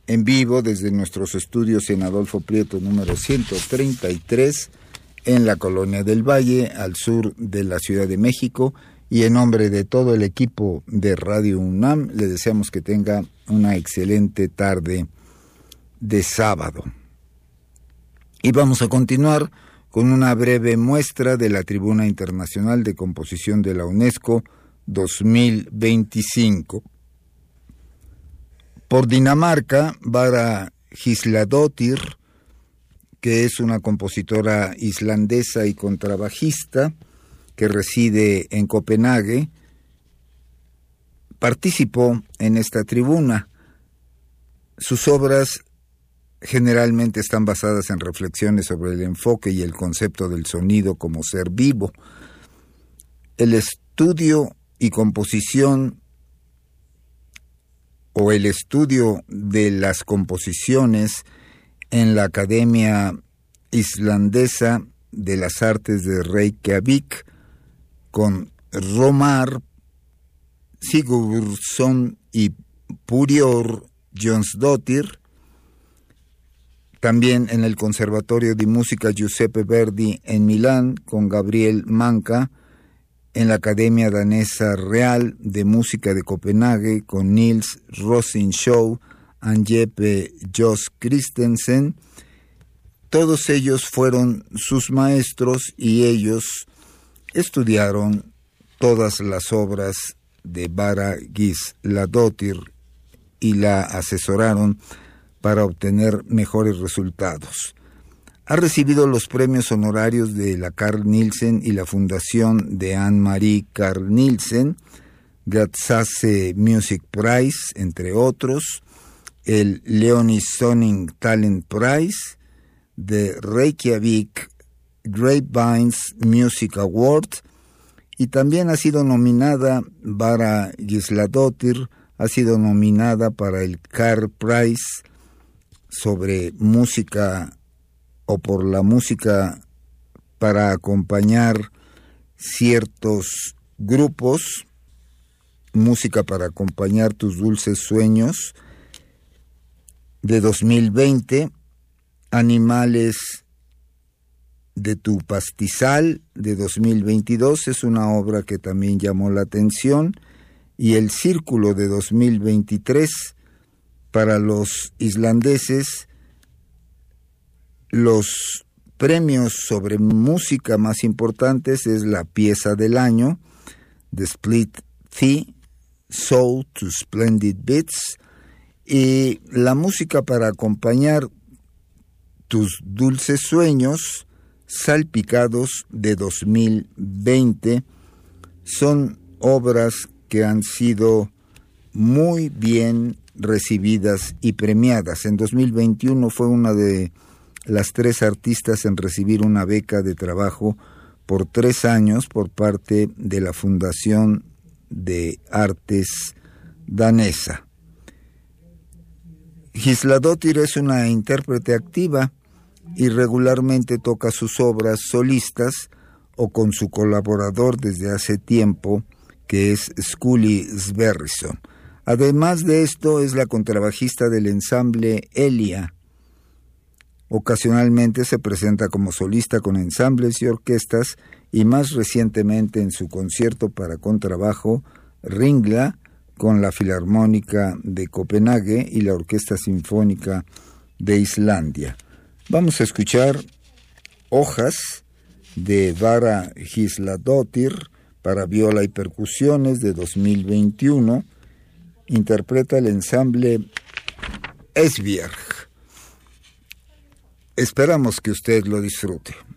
en vivo desde nuestros estudios en Adolfo Prieto número 133 en la Colonia del Valle, al sur de la Ciudad de México, y en nombre de todo el equipo de Radio UNAM le deseamos que tenga una excelente tarde de sábado. Y vamos a continuar con una breve muestra de la Tribuna Internacional de Composición de la UNESCO 2025. Por Dinamarca, Bára Gísladóttir, que es una compositora islandesa y contrabajista que reside en Copenhague, participó en esta tribuna. Sus obras generalmente están basadas en reflexiones sobre el enfoque y el concepto del sonido como ser vivo. El estudio y composición o el estudio de las composiciones en la Academia Islandesa de las Artes de Reykjavik con Romar Sigurðsson y Purior Jónsdóttir. También en el Conservatorio de Música Giuseppe Verdi en Milán con Gabriel Manca, en la Academia Danesa Real de Música de Copenhague con Niels Rosing-Schow y Jeppe Jos Christensen. Todos ellos fueron sus maestros y ellos estudiaron todas las obras de Bára Gísladóttir y la asesoraron para obtener mejores resultados. Ha recibido los premios honorarios de la Carl Nielsen y la Fundación de Anne-Marie Carl Nielsen, Gadzase Music Prize, entre otros, el Leonie Sonning Talent Prize, de Reykjavik Grapevines Music Award, y también ha sido nominada Bára Gísladóttir, ha sido nominada para el Carl Prize sobre música o por la música para acompañar ciertos grupos, música para acompañar tus dulces sueños, de 2020, Animales de tu pastizal, de 2022, es una obra que también llamó la atención, y El Círculo, de 2023, para los islandeses. Los premios sobre música más importantes es la pieza del año, The Split Thea, Soul to Splendid Beats, y la música para acompañar tus dulces sueños, Salpicados, de 2020. Son obras que han sido muy bien recibidas y premiadas. En 2021 fue una de las 3 artistas en recibir una beca de trabajo por 3 años por parte de la Fundación de Artes danesa. Gísladóttir es una intérprete activa y regularmente toca sus obras solistas o con su colaborador desde hace tiempo, que es Skúli Sverrisson. Además de esto, es la contrabajista del ensamble Elia. Ocasionalmente se presenta como solista con ensambles y orquestas, y más recientemente en su concierto para contrabajo Ringla con la Filarmónica de Copenhague y la Orquesta Sinfónica de Islandia. Vamos a escuchar Hojas, de Bára Gísladóttir, para viola y percusiones, de 2021. Interpreta el ensamble Esbjerg. Esperamos que usted lo disfrute.